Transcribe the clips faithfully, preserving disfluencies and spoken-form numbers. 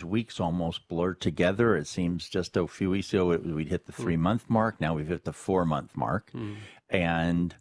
weeks almost blur together. It seems just a few weeks ago it, we'd hit the three-month mark. Now we've hit the four-month mark. Mm. And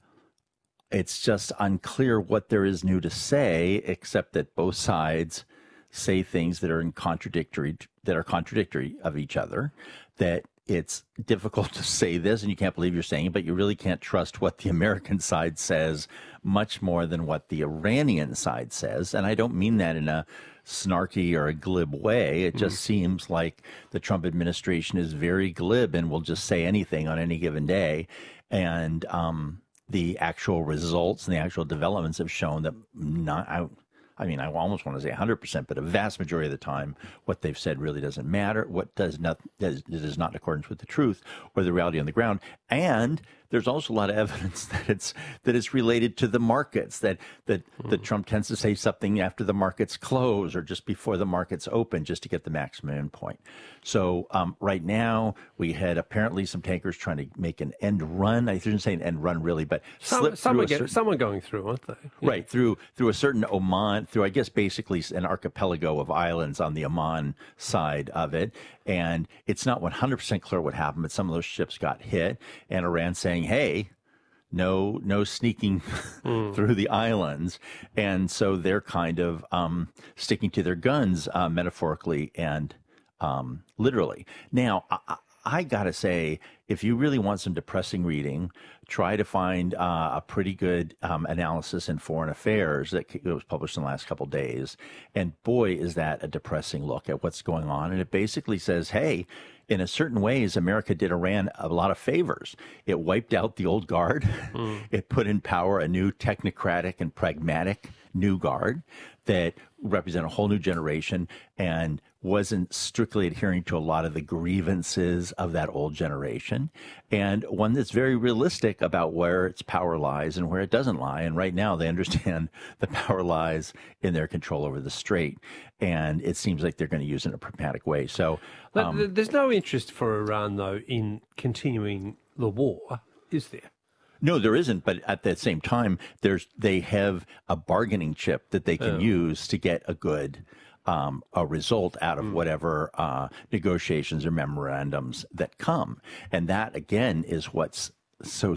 it's just unclear what there is new to say, except that both sides say things that are in contradictory, that are contradictory of each other, that it's difficult to say this and you can't believe you're saying it, but you really can't trust what the American side says much more than what the Iranian side says. And I don't mean that in a snarky or a glib way. It just mm. seems like the Trump administration is very glib and will just say anything on any given day. And um, the actual results and the actual developments have shown that not, I, I mean, I almost want to say one hundred percent, but a vast majority of the time, what they've said really doesn't matter. What does not, does, is not in accordance with the truth or the reality on the ground. And there's also a lot of evidence that it's that it's related to the markets, that that, mm. that Trump tends to say something after the markets close or just before the markets open just to get the maximum endpoint. So um, right now, we had apparently some tankers trying to make an end run. I shouldn't say an end run really, but some, slip some through are a get, certain, some are going through, aren't they? Yeah. Right, through through a certain Oman, through I guess basically an archipelago of islands on the Oman side of it. And it's not one hundred percent clear what happened, but some of those ships got hit. And Iran saying, hey, no no sneaking mm. through the islands. And so they're kind of um, sticking to their guns, uh, metaphorically and um, literally. Now, I, I got to say, if you really want some depressing reading, try to find uh, a pretty good um, analysis in Foreign Affairs that was published in the last couple of days. And boy, is that a depressing look at what's going on. And it basically says, hey, in a certain ways, America did Iran a lot of favors. It wiped out the old guard. Mm. It put in power a new technocratic and pragmatic new guard that represent a whole new generation and wasn't strictly adhering to a lot of the grievances of that old generation, and one that's very realistic about where its power lies and where it doesn't lie. And right now they understand the power lies in their control over the strait, and it seems like they're going to use it in a pragmatic way. So um, there's no interest for Iran, though, in continuing the war, is there? No, there isn't. But at the same time, there's they have a bargaining chip that they can oh. use to get a good um, a result out of mm. whatever uh, negotiations or memorandums that come. And that, again, is what's so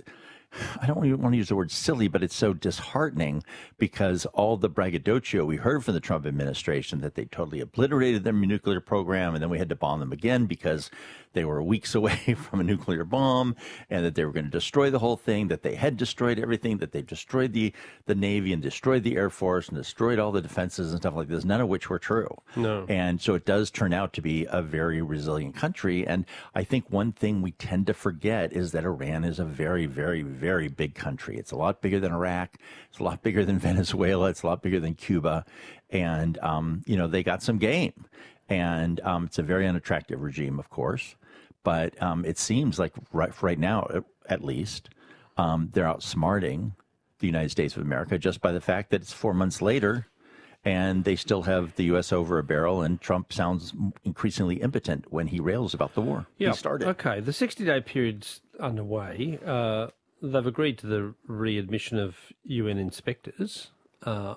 I don't even want to use the word silly, but it's so disheartening because all the braggadocio we heard from the Trump administration that they totally obliterated their nuclear program, and then we had to bomb them again because they were weeks away from a nuclear bomb, and that they were going to destroy the whole thing, that they had destroyed everything, that they destroyed the, the Navy and destroyed the Air Force and destroyed all the defenses and stuff like this, none of which were true. No. And so it does turn out to be a very resilient country. And I think one thing we tend to forget is that Iran is a very, very, very big country. It's a lot bigger than Iraq. It's a lot bigger than Venezuela. It's a lot bigger than Cuba. And, um, you know, they got some game. And um, it's a very unattractive regime, of course. But um, it seems like right, right now, at least, um, they're outsmarting the United States of America just by the fact that it's four months later and they still have the U S over a barrel, and Trump sounds increasingly impotent when he rails about the war. Yeah. He started. Okay, the sixty-day period's underway. Uh, they've agreed to the readmission of U N inspectors uh,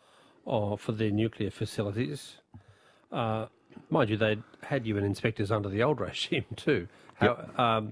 or for their nuclear facilities. Uh, mind you, they'd had U N inspectors under the old regime too. How, yep. um,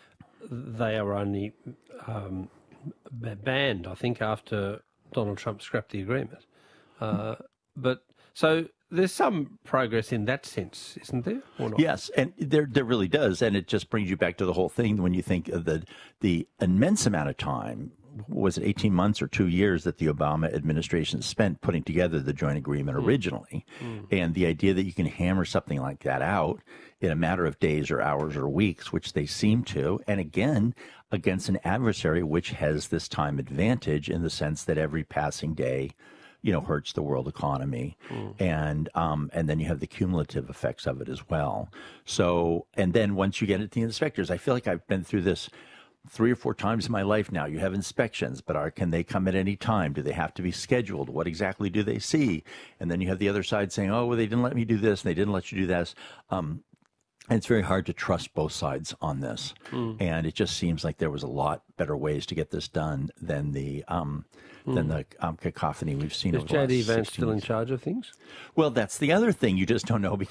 they are only um, banned, I think, after Donald Trump scrapped the agreement. Uh, but so there's some progress in that sense, isn't there? Or not? Yes, and there there really does, and it just brings you back to the whole thing when you think of the the immense amount of time. Was it eighteen months or two years that the Obama administration spent putting together the joint agreement originally? Mm. And the idea that you can hammer something like that out in a matter of days or hours or weeks, which they seem to, and again, against an adversary which has this time advantage in the sense that every passing day, you know, hurts the world economy. Mm. And um, and then you have the cumulative effects of it as well. So, and then once you get into the inspectors, I feel like I've been through this three or four times in my life now. You have inspections, but are, can they come at any time? Do they have to be scheduled? What exactly do they see? And then you have the other side saying, oh, well, they didn't let me do this, and they didn't let you do this. Um, and it's very hard to trust both sides on this. Mm. And it just seems like there was a lot better ways to get this done than the um, mm. than the um, cacophony we've seen. Is over J D the last Vance still in years. charge of things? Well, that's the other thing. You just don't know